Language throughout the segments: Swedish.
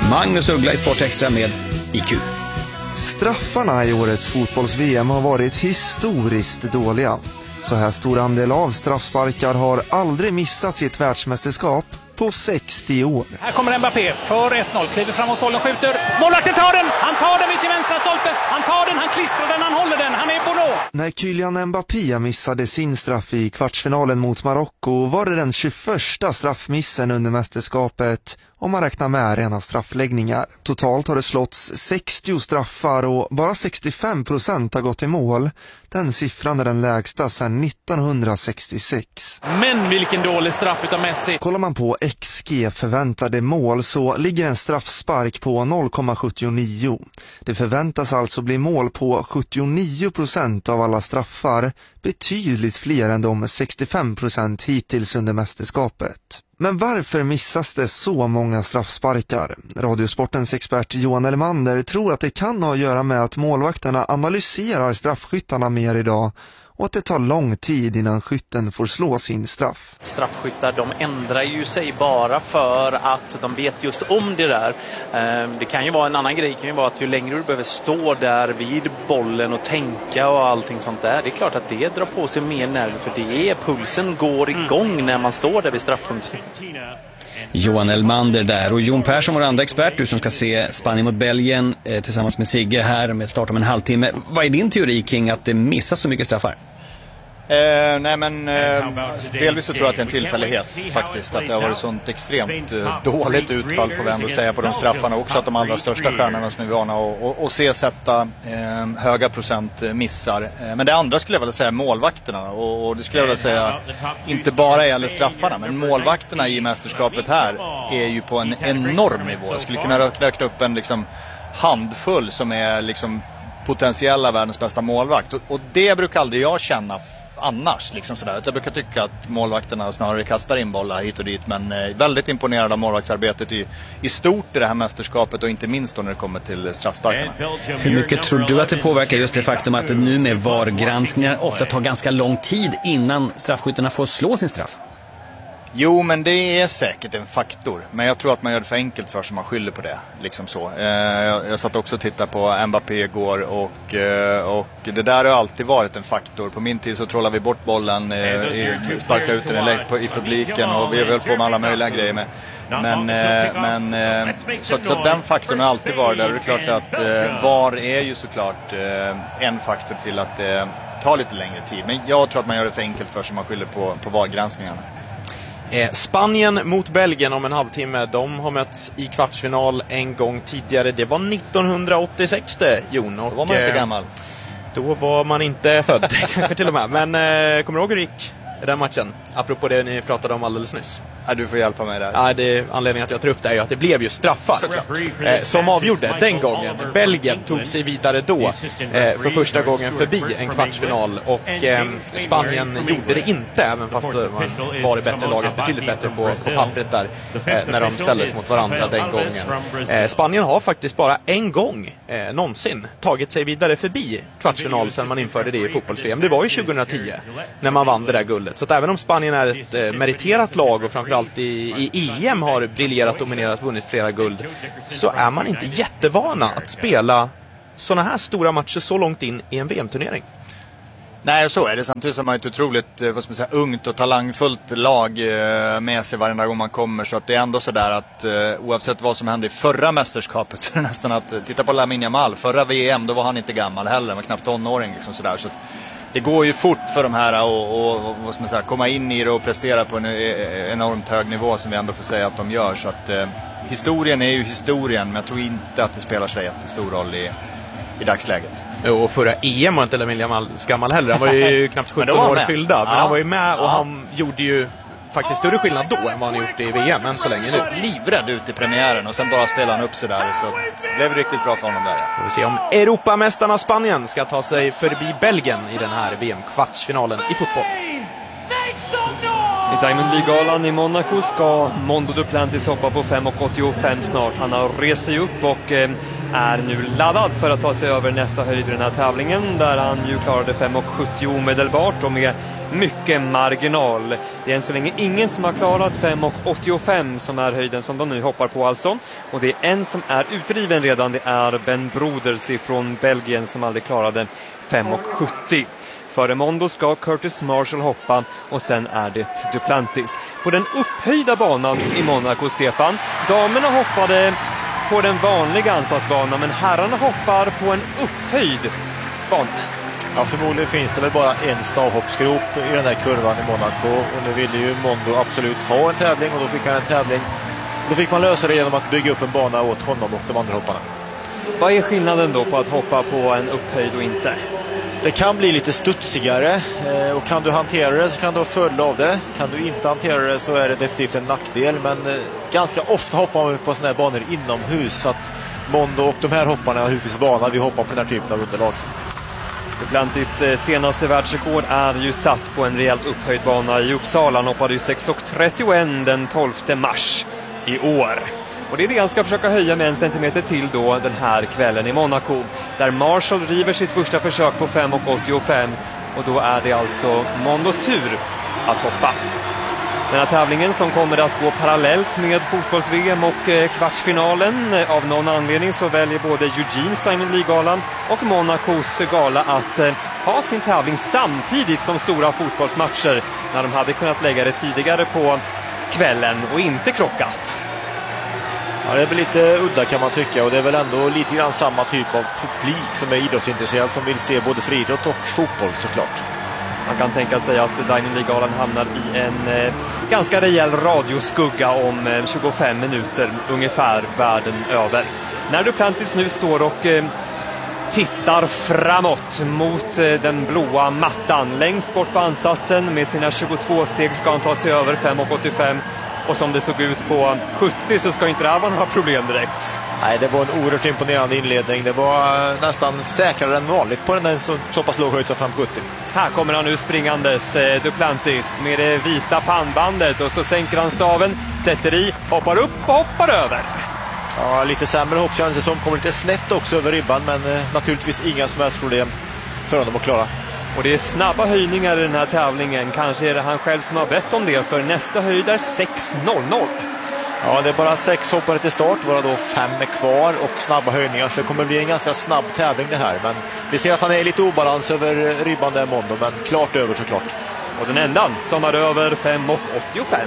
Magnus Uggla i Sportextra med IQ. Straffarna i årets fotbolls-VM har varit historiskt dåliga. Så här stor andel av straffsparkar har aldrig missats i ett världsmästerskap på 60 år. Här kommer Mbappé för 1-0, kliver framåt bollen, skjuter. Målvakten tar den! Han tar den vid sin vänstra stolpe. Han tar den, han klistrar den, han håller den. Han är Bono. När Kylian Mbappé missade sin straff i kvartsfinalen mot Marocko var det den 21:a straffmissen under mästerskapet om man räknar med rena straffläggningar. Totalt har det slåtts 60 straffar och bara 65% har gått i mål. Den siffran är den lägsta sedan 1966. Men vilken dålig straff utav Messi. Kollar man på XG förväntade mål så ligger en straffspark på 0,79. Det förväntas alltså bli mål på 79% av alla straffar, betydligt fler än de 65% hittills under mästerskapet. Men varför missas det så många straffsparkar? Radiosportens expert Johan Elmander tror att det kan ha att göra med att målvakterna analyserar straffskyttarna mer idag och att det tar lång tid innan skytten får slå sin straff. Straffskyttar, de ändrar ju sig bara för att de vet just om det där. Det kan ju vara en annan grej, det kan ju vara att ju längre du behöver stå där vid bollen och tänka och allting sånt där. Det är klart att det drar på sig mer nerver, för det är pulsen går igång när man står där vid straffpunkten. Johan Elmander där, och Jon Persson, vår andra expert, du som ska se Spanien mot Belgien tillsammans med Sigge här med start om en halvtimme. Vad är din teori kring att det missas så mycket straffar? Delvis så tror jag att det är en tillfällighet faktiskt, att det har varit sånt extremt dåligt utfall, får vi ändå säga, på de straffarna också, att de allra största stjärnorna som är vana och se sätta höga procent missar. Men det andra skulle jag vilja säga målvakterna, och det skulle jag vilja säga inte bara gäller straffarna, men målvakterna i mästerskapet här är ju på en enorm nivå. Jag skulle kunna räkna upp en handfull som är potentiella världens bästa målvakt, och det brukar aldrig jag känna annars sådär. Jag brukar tycka att målvakterna snarare kastar in bollar hit och dit, men väldigt imponerad av målvaktsarbetet i stort i det här mästerskapet, och inte minst då när det kommer till straffsparkarna. Hur mycket tror du att det påverkar just det faktum att det nu med VAR-granskningar ofta tar ganska lång tid innan straffskyttarna får slå sin straff? Jo, men det är säkert en faktor. Men jag tror att man gör det för enkelt för sig, man skyller på det. Jag satt också och tittade på Mbappé igår, och det där har alltid varit en faktor. På min tid så trollade vi bort bollen, sparkade ut den i publiken, och vi har väl på med alla möjliga grejer. Så den faktorn har alltid varit där. Och det är klart att VAR är ju såklart en faktor till att det tar lite längre tid. Men jag tror att man gör det för enkelt för sig, man skyller på VAR-granskningarna. Spanien mot Belgien om en halvtimme. De har mötts i kvartsfinal en gång tidigare. Det var 1986 Jon. Och då var man inte gammal. Då var man inte född kanske till och med. Men kommer du ihåg hur det gick i den matchen? Apropå det ni pratade om alldeles nyss. Ja, du får hjälpa mig där. Ja, anledningen att jag tar upp det är ju att det blev ju straffar som avgjorde den gången. Belgien tog sig vidare då för första gången förbi en kvartsfinal, och Spanien gjorde det inte, även fast man var det bättre laget, betydligt bättre på pappret där när de ställdes mot varandra den gången. Spanien har faktiskt bara en gång någonsin tagit sig vidare förbi kvartsfinal sedan man införde det i fotbolls-VM. Det var ju 2010 när man vann det där guldet. Så att även om Spanien är ett meriterat lag och framförallt i EM har briljerat, dominerat, vunnit flera guld, så är man inte jättevana att spela såna här stora matcher så långt in i en VM-turnering. Nej, så är det. Samtidigt som man är ett otroligt ungt och talangfullt lag med sig varje gång man kommer. Så att det är ändå sådär att oavsett vad som hände i förra mästerskapet, så är det nästan att titta på Lamine Yamal. Förra VM, då var han inte gammal heller, han var knappt tonåring sådär. Så det går ju fort för de här att komma in i det och prestera på en enormt hög nivå, som vi ändå får säga att de gör. Så att historien är ju historien, men jag tror inte att det spelar sig jättestor roll i dagsläget. Och förra EM var inte Lamine Yamal gammal heller. Han var ju knappt 17 år fyllda, men han var ju med, och han gjorde ju faktiskt större skillnad då än vad han gjort i VM än så länge nu. Livrädd ut i premiären, och sen bara spelade han upp sig där, så det blev riktigt bra för honom där. Vi får se om Europamästarna Spanien ska ta sig förbi Belgien i den här VM-kvartsfinalen i fotboll. I Diamond League-galan i Monaco ska Mondo Duplantis hoppa på 5,85 snart. Han har rest sig upp och är nu laddad för att ta sig över nästa höjd i den här tävlingen, där han ju klarade 5,70 omedelbart och med mycket marginal. Det är än så länge ingen som har klarat 5,85 som är höjden som de nu hoppar på alltså. Och det är en som är utdriven redan, det är Ben Broders från Belgien som aldrig klarade 5,70. Före Mondo ska Curtis Marshall hoppa och sen är det Duplantis. På den upphöjda banan i Monaco, Stefan. Damerna hoppade på den vanliga ansatsbanan, men herrarna hoppar på en upphöjd bana. Ja, förmodligen finns det väl bara en stavhoppsgrop i den här kurvan i Monaco. Och nu ville ju Mondo absolut ha en tävling, och då fick han en tävling. Då fick man lösa det genom att bygga upp en bana åt honom och de andra hopparna. Vad är skillnaden då på att hoppa på en upphöjd och inte? Det kan bli lite studsigare, och kan du hantera det så kan du ha följd av det. Kan du inte hantera det så är det definitivt en nackdel, men ganska ofta hoppar man på såna här banor inomhus, så att Mondo och de här hopparna är naturligtvis vana vid att hoppa på den här typen av underlag. Duplantis senaste världsrekord är ju satt på en rejält upphöjd bana i Uppsala. Han hoppade ju 6,31 den 12 mars i år. Och det är det han ska försöka höja med 1 centimeter till då den här kvällen i Monaco. Där Marshall river sitt första försök på 5,85. Och då är det alltså Mondos tur att hoppa. Den här tävlingen som kommer att gå parallellt med fotbolls-VM och kvartsfinalen. Av någon anledning så väljer både Eugenes Diamond League-galan och Monacos gala att ha sin tävling samtidigt som stora fotbollsmatcher. När de hade kunnat lägga det tidigare på kvällen och inte krockat. Ja, det är väl lite udda kan man tycka, och det är väl ändå lite grann samma typ av publik som är idrottsintresserad som vill se både friidrott och fotboll såklart. Man kan tänka sig att Diamond League-galan hamnar i en ganska rejäl radioskugga om 25 minuter ungefär världen över. När Duplantis nu står och tittar framåt mot den blåa mattan längst bort på ansatsen med sina 22 steg ska han ta sig över 5,85. Och som det såg ut på 70 så ska inte det här vara några problem direkt. Nej, det var en oerhört imponerande inledning. Det var nästan säkrare än vanligt på den så pass låg höjd som 5,70. Här kommer han nu springandes, Duplantis, med det vita pannbandet. Och så sänker han staven, sätter i, hoppar upp och hoppar över. Ja, lite sämre hopp känns det som. Kommer lite snett också över ribban, men naturligtvis inga som helst problem för honom att klara. Och det är snabba höjningar i den här tävlingen. Kanske är det han själv som har bett om det, för nästa höjd är 6,00. Ja, det är bara 6 hoppare till start, varav då 5 är kvar och snabba höjningar. Så det kommer bli en ganska snabb tävling det här. Men vi ser att han är lite obalans över ribban där Mondo, men klart över såklart. Och den enda som är över 5,85.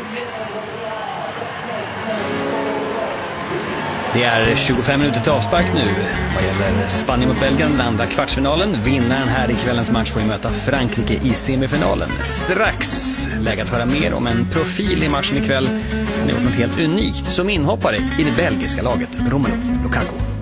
Det är 25 minuter till avspark nu vad gäller Spanien mot Belgien, den andra kvartsfinalen. Vinnaren här i kvällens match får ju möta Frankrike i semifinalen. Strax läge att höra mer om en profil i matchen ikväll. Han har gjort något helt unikt som inhoppare i det belgiska laget, Romelu Lukaku.